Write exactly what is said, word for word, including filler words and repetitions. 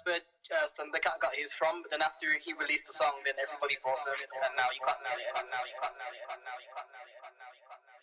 where uh, Thundercat got his from, but then after he released the song, then everybody bought them, and now you can't, now you can't, now you can't, now you can't, now you can't, now you can't, now you can't, now you can't.